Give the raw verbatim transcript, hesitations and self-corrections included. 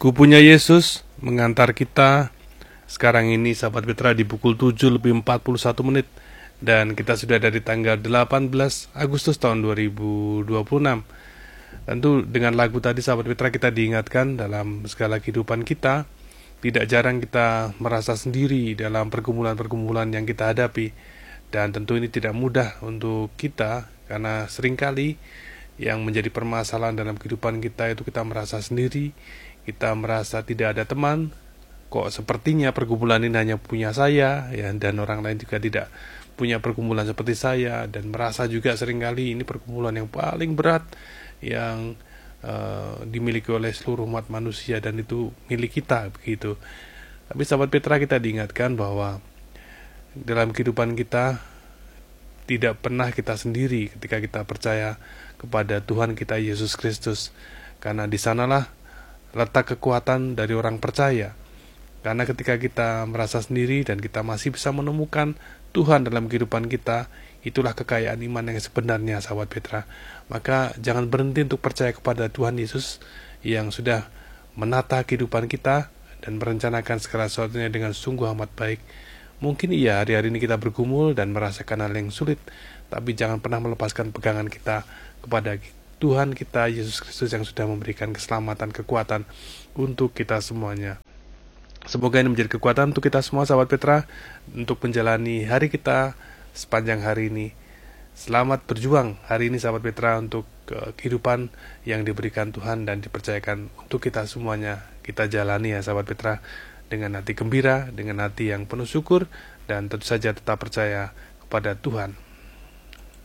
Kupunya Yesus mengantar kita sekarang ini sahabat Petra di pukul tujuh lebih empat puluh satu menit. Dan kita sudah ada di tanggal delapan belas Agustus tahun dua ribu dua puluh enam. Tentu dengan lagu tadi sahabat Petra kita diingatkan dalam segala kehidupan kita. Tidak jarang kita merasa sendiri dalam pergumulan-pergumulan yang kita hadapi. Dan tentu ini tidak mudah untuk kita, karena seringkali yang menjadi permasalahan dalam kehidupan kita itu kita merasa sendiri, kita merasa tidak ada teman. Kok sepertinya pergumulan ini hanya punya saya, ya, dan orang lain juga tidak punya pergumulan seperti saya, dan merasa juga seringkali ini pergumulan yang paling berat yang uh, dimiliki oleh seluruh umat manusia, dan itu milik kita begitu. Tapi sahabat Petra, kita diingatkan bahwa dalam kehidupan kita tidak pernah kita sendiri ketika kita percaya kepada Tuhan kita Yesus Kristus, karena di sanalah letak kekuatan dari orang percaya. Karena ketika kita merasa sendiri dan kita masih bisa menemukan Tuhan dalam kehidupan kita, itulah kekayaan iman yang sebenarnya sahabat Petra. Maka jangan berhenti untuk percaya kepada Tuhan Yesus yang sudah menata kehidupan kita dan merencanakan segala sesuatunya dengan sungguh amat baik. Mungkin iya hari-hari ini kita bergumul dan merasakan hal yang sulit, tapi jangan pernah melepaskan pegangan kita kepada Tuhan kita Yesus Kristus yang sudah memberikan keselamatan, kekuatan untuk kita semuanya. Semoga ini menjadi kekuatan untuk kita semua sahabat Petra, untuk menjalani hari kita sepanjang hari ini. Selamat berjuang hari ini sahabat Petra untuk uh, kehidupan yang diberikan Tuhan dan dipercayakan untuk kita semuanya. Kita jalani ya sahabat Petra dengan hati gembira, dengan hati yang penuh syukur, dan tentu saja tetap percaya kepada Tuhan.